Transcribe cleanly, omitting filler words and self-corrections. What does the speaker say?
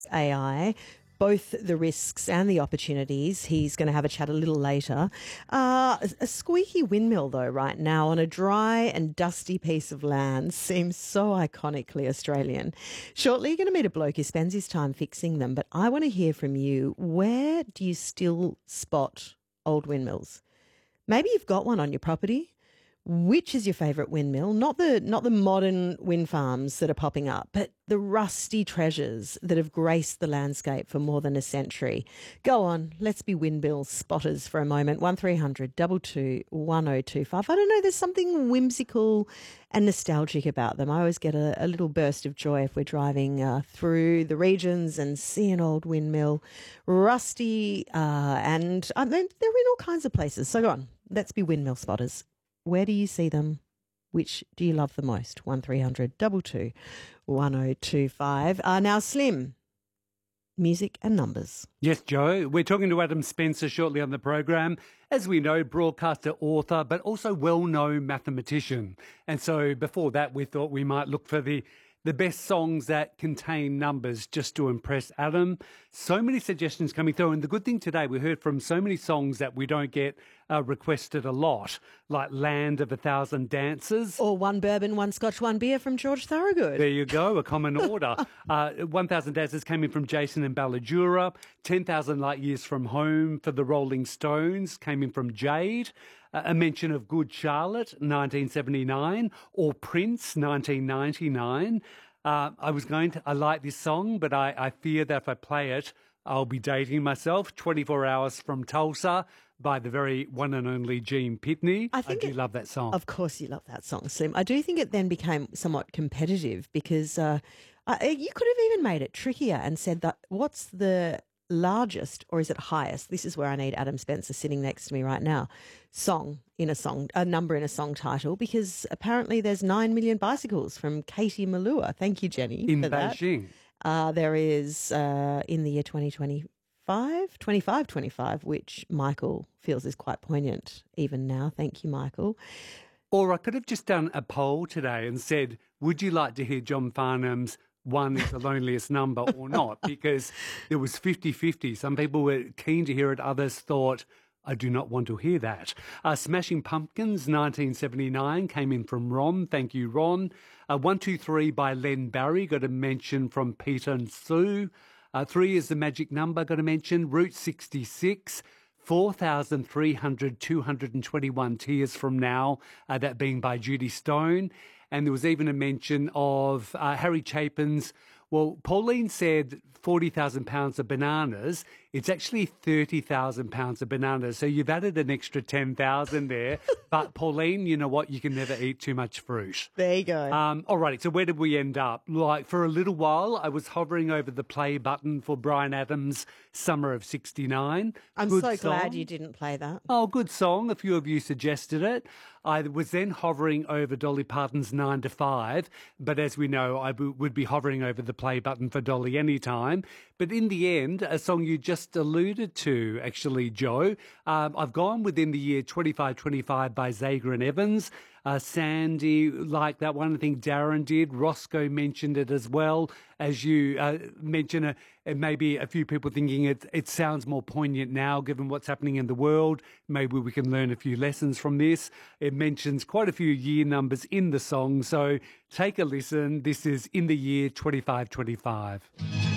AI, both the risks and the opportunities. He's going to have a chat a little later. A squeaky windmill, though, right now on a dry and dusty piece of land seems so iconically Australian. Shortly, you're going to meet a bloke who spends his time fixing them, but I want to hear from you. Where do you still spot old windmills? Maybe you've got one on your property. Which is your favourite windmill? Not the modern wind farms that are popping up, but the rusty treasures that have graced the landscape for more than a century. Go on, let's be windmill spotters for a moment. 1300 22 1025. I don't know, there's something whimsical and nostalgic about them. I always get a little burst of joy if we're driving through the regions and see an old windmill, rusty, and they're in all kinds of places. So go on, let's be windmill spotters. Where do you see them? Which do you love the most? 1300 22 1025. Now, Slim, music and numbers. Yes, Joe. We're talking to Adam Spencer shortly on the program. As we know, broadcaster, author, but also well-known mathematician. And so before that, we thought we might look for the best songs that contain numbers just to impress Adam. So many suggestions coming through. And the good thing today, we heard from so many songs that we don't get requested a lot, like Land of a Thousand Dances. Or One Bourbon, One Scotch, One Beer from George Thorogood. There you go, a common order. 1,000 Dances came in from Jason and Ballajura. 10,000 Light Years from Home for the Rolling Stones came in from Jade. A mention of Good Charlotte, 1979, or Prince, 1999. I like this song, but I fear that if I play it, I'll be dating myself. 24 Hours from Tulsa by the very one and only Gene Pitney. I do love that song. Of course you love that song, Slim. I do think it then became somewhat competitive because you could have even made it trickier and said that what's the largest, or is it highest? This is where I need Adam Spencer sitting next to me right now. A number in a song title, because apparently there's 9 million bicycles from Katie Malua. Thank you, Jenny. In for Beijing. There is in the year 25, which Michael feels is quite poignant even now. Thank you, Michael. Or I could have just done a poll today and said, would you like to hear John Farnham's One is the Loneliest Number or not? Because it was 50-50. Some people were keen to hear it. Others thought, I do not want to hear that. Smashing Pumpkins, 1979, came in from Ron. Thank you, Ron. 123 by Len Barry, got a mention from Peter and Sue. 3 is the magic number, got a mention. Route 66. 4,221 Tears from Now, that being by Judy Stone. And there was even a mention of Harry Chapin's, well, Pauline said 40,000 pounds of bananas. It's actually 30,000 pounds of bananas. So you've added an extra 10,000 there. But Pauline, you know what? You can never eat too much fruit. There you go. All right. So where did we end up? Like for a little while, I was hovering over the play button for Bryan Adams' Summer of 69. I'm good so song. glad you didn't play that. Oh, good song. A few of you suggested it. I was then hovering over Dolly Parton's 9 to 5, but as we know, I would be hovering over the play button for Dolly anytime. But in the end, a song you just alluded to, actually, Joe, I've gone within the year 2525 by Zager and Evans. Sandy liked that one. I think Darren did. Roscoe mentioned it as well. As you mentioned, maybe a few people thinking it sounds more poignant now given what's happening in the world. Maybe we can learn a few lessons from this. It mentions quite a few year numbers in the song. So take a listen. This is in the year 2525.